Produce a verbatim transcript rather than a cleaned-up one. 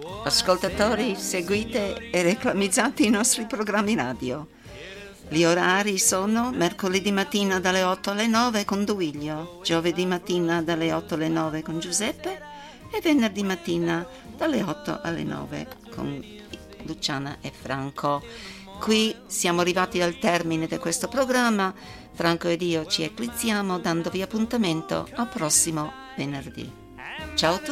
Ascoltatori, seguite e reclamizzate i nostri programmi radio. Gli orari sono mercoledì mattina dalle otto alle nove con Duilio, giovedì mattina dalle otto alle nove con Giuseppe e venerdì mattina dalle otto alle nove con Luciana e Franco. Qui siamo arrivati al termine di questo programma. Franco ed io ci eclizziamo dandovi appuntamento al prossimo venerdì. Ciao a tutti!